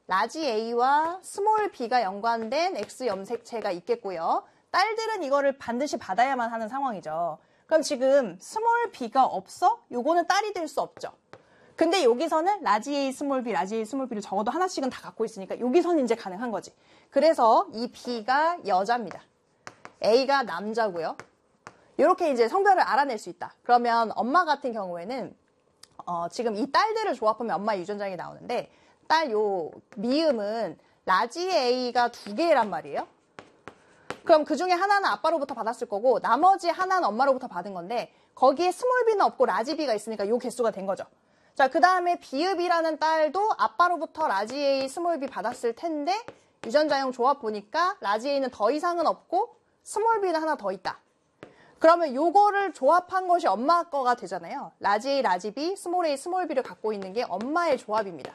라지 A와 스몰 B가 연관된 X 염색체가 있겠고요. 딸들은 이거를 반드시 받아야만 하는 상황이죠. 그럼 지금 스몰 B가 없어? 요거는 딸이 될 수 없죠. 근데 여기서는 라지 A, 스몰 B, 라지 A, 스몰 B를 적어도 하나씩은 다 갖고 있으니까 여기서는 이제 가능한 거지. 그래서 이 B가 여자입니다. A가 남자고요. 이렇게 이제 성별을 알아낼 수 있다. 그러면 엄마 같은 경우에는 지금 이 딸들을 조합하면 엄마의 유전자가 나오는데 딸 요 미음은 라지 A가 2개란 말이에요. 그럼 그 중에 하나는 아빠로부터 받았을 거고 나머지 하나는 엄마로부터 받은 건데 거기에 스몰 B는 없고 라지 B가 있으니까 요 개수가 된 거죠. 자, 그 다음에 비읍이라는 딸도 아빠로부터 라지 A, 스몰 B 받았을 텐데 유전자형 조합 보니까 라지 A는 더 이상은 없고 스몰 B는 하나 더 있다. 그러면 요거를 조합한 것이 엄마 거가 되잖아요. 라지 A, 라지 B, 스몰 A, 스몰 B를 갖고 있는 게 엄마의 조합입니다.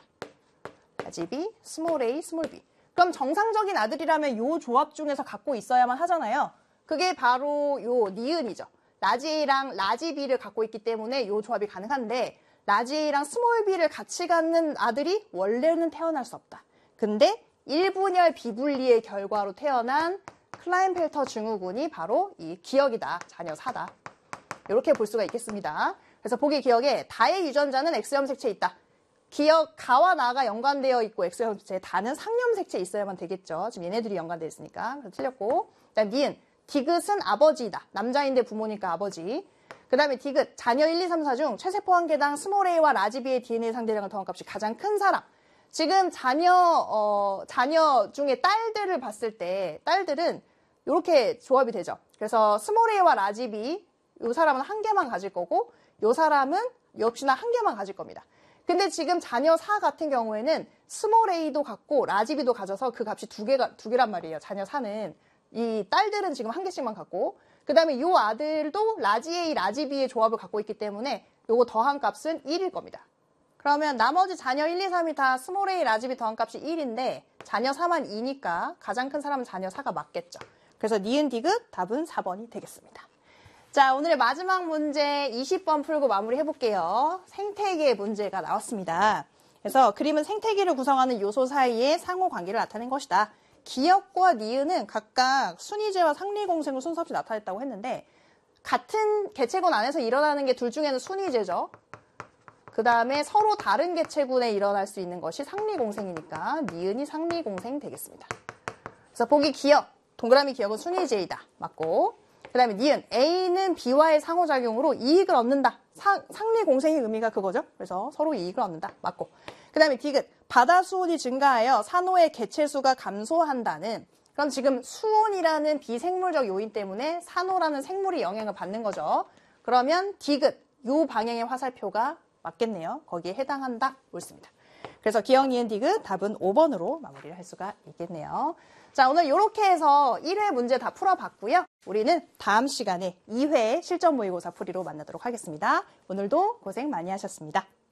라지 B, 스몰 A, 스몰 B. 그럼 정상적인 아들이라면 요 조합 중에서 갖고 있어야만 하잖아요. 그게 바로 요 니은이죠. 라지 A랑 라지 B를 갖고 있기 때문에 요 조합이 가능한데 라지 A랑 스몰 B를 같이 갖는 아들이 원래는 태어날 수 없다. 근데 1분열 비분리의 결과로 태어난 클라인펠터 증후군이 바로 이 기억이다. 자녀 4다. 이렇게 볼 수가 있겠습니다. 그래서 보기 기억에 다의 유전자는 X염색체에 있다. 기억 가와 나가 연관되어 있고 X염색체, 다는 상염색체에 있어야만 되겠죠. 지금 얘네들이 연관되어 있으니까. 그래서 틀렸고. 그다음 니은, 디귿은 아버지이다. 남자인데 부모니까 아버지. 그 다음에 디귿, 자녀 1, 2, 3, 4 중 최세포 한 개당 스몰 A와 라지 B의 DNA 상대량을 더한 값이 가장 큰 사람. 지금 자녀 중에 딸들을 봤을 때 딸들은 이렇게 조합이 되죠. 그래서 스몰 A와 라지 B, 이 사람은 한 개만 가질 거고 이 사람은 역시나 한 개만 가질 겁니다. 근데 지금 자녀 4 같은 경우에는 스몰 A도 갖고 라지 B도 가져서 그 값이 두 개란 말이에요. 자녀 4는. 이 딸들은 지금 한 개씩만 갖고 그 다음에 이 아들도 라지 A, 라지 B의 조합을 갖고 있기 때문에 요거 더한 값은 1일 겁니다. 그러면 나머지 자녀 1, 2, 3이 다 스몰 A, 라지 B 더한 값이 1인데 자녀 4만 2니까 가장 큰 사람은 자녀 4가 맞겠죠. 그래서 니은 디귿 답은 4번이 되겠습니다. 자, 오늘의 마지막 문제 20번 풀고 마무리 해볼게요. 생태계 문제가 나왔습니다. 그래서 그림은 생태계를 구성하는 요소 사이의 상호 관계를 나타낸 것이다. 기역과 니은은 각각 순위제와 상리공생을 순서 없이 나타냈다고 했는데 같은 개체군 안에서 일어나는 게 둘 중에는 순위제죠. 그 다음에 서로 다른 개체군에 일어날 수 있는 것이 상리공생이니까 니은이 상리공생 되겠습니다. 그래서 보기 기역, 동그라미 기역은 순위제이다. 맞고. 그 다음에 니은, A는 B와의 상호작용으로 이익을 얻는다. 상리공생의 의미가 그거죠. 그래서 서로 이익을 얻는다. 맞고. 그 다음에 디귿, 바다 수온이 증가하여 산호의 개체수가 감소한다는, 그럼 지금 수온이라는 비생물적 요인 때문에 산호라는 생물이 영향을 받는 거죠. 그러면 디귿, 요 방향의 화살표가 맞겠네요. 거기에 해당한다. 옳습니다. 그래서 기역, 니은, 디귿 답은 5번으로 마무리를 할 수가 있겠네요. 자, 오늘 이렇게 해서 1회 문제 다 풀어봤고요. 우리는 다음 시간에 2회 실전 모의고사 풀이로 만나도록 하겠습니다. 오늘도 고생 많이 하셨습니다.